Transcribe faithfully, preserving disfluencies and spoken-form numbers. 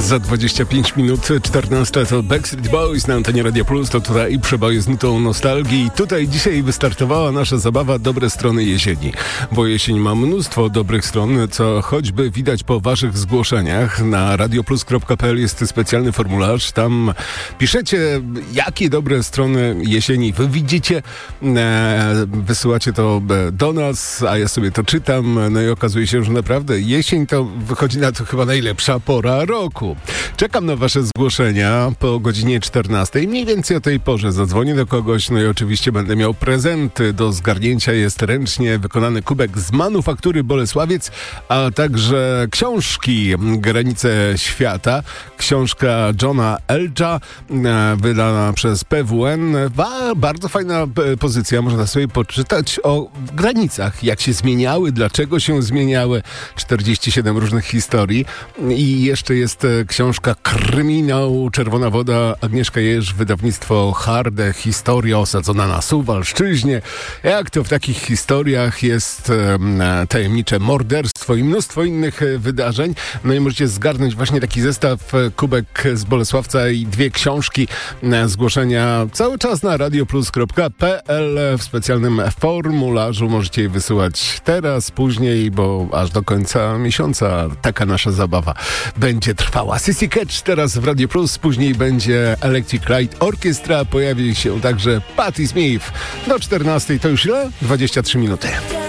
Za dwadzieścia pięć minut czternasta to Backstreet Boys na antenie Radio Plus, to tutaj przeboje z nutą nostalgii. Tutaj dzisiaj wystartowała nasza zabawa Dobre strony jesieni, bo jesień ma mnóstwo dobrych stron, co choćby widać po waszych zgłoszeniach. Na radioplus kropka p l jest specjalny formularz, tam piszecie, jakie dobre strony jesieni wy widzicie, e, wysyłacie to do nas, a ja sobie to czytam, no i okazuje się, że naprawdę jesień to wychodzi na to chyba najlepsza pora roku. Czekam na wasze zgłoszenia po godzinie czternastej. Mniej więcej o tej porze zadzwonię do kogoś, no i oczywiście będę miał prezenty. Do zgarnięcia jest ręcznie wykonany kubek z Manufaktury Bolesławiec, a także książki Granice Świata. Książka Johna Elcha, wydana przez P W N. Ba, bardzo fajna pozycja, można sobie poczytać o granicach, jak się zmieniały, dlaczego się zmieniały. czterdzieści siedem różnych historii. I jeszcze jest książka Kryminał Czerwona Woda, Agnieszka Jerz, wydawnictwo Harde, historia osadzona na Suwalszczyźnie. Jak to w takich historiach jest e, tajemnicze morderstwo i mnóstwo innych wydarzeń. No i możecie zgarnąć właśnie taki zestaw, kubek z Bolesławca i dwie książki. Zgłoszenia cały czas na radioplus kropka p l w specjalnym formularzu. Możecie je wysyłać teraz, później, bo aż do końca miesiąca taka nasza zabawa będzie trwała. Sissy Catch teraz w Radio Plus, później będzie Electric Light Orchestra, pojawi się także Patti Smith. Do czternastej to już ile? dwadzieścia trzy minuty.